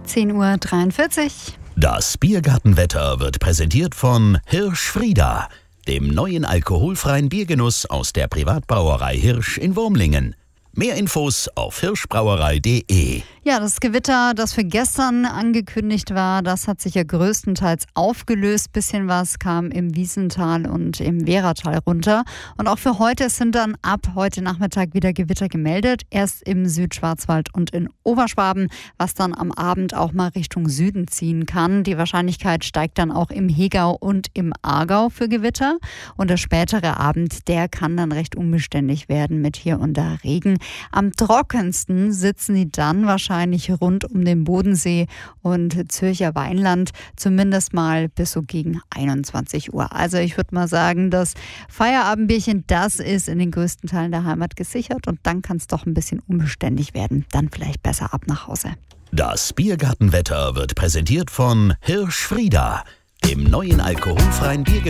10:43 Uhr. Das Biergartenwetter wird präsentiert von Hirsch Frieda, dem neuen alkoholfreien Biergenuss aus der Privatbrauerei Hirsch in Wurmlingen. Mehr Infos auf hirschbrauerei.de. Ja, das Gewitter, das für gestern angekündigt war, das hat sich ja größtenteils aufgelöst. Bisschen was kam im Wiesental und im Wehratal runter. Und auch für heute sind dann ab heute Nachmittag wieder Gewitter gemeldet. Erst im Südschwarzwald und in Oberschwaben, was dann am Abend auch mal Richtung Süden ziehen kann. Die Wahrscheinlichkeit steigt dann auch im Hegau und im Aargau für Gewitter. Und der spätere Abend, der kann dann recht unbeständig werden mit hier und da Regen. Am trockensten sitzen die dann wahrscheinlich rund um den Bodensee und Zürcher Weinland, zumindest mal bis so gegen 21 Uhr. Also ich würde mal sagen, das Feierabendbierchen, das ist in den größten Teilen der Heimat gesichert und dann kann es doch ein bisschen unbeständig werden. Dann vielleicht besser ab nach Hause. Das Biergartenwetter wird präsentiert von Hirsch Frieda, dem neuen alkoholfreien Biergenuss